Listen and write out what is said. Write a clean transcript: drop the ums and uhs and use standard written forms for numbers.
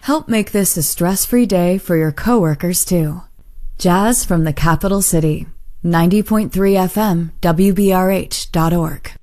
Help make this a stress-free day for your coworkers, too. Jazz from the Capital City. 90.3 FM, WBRH.org.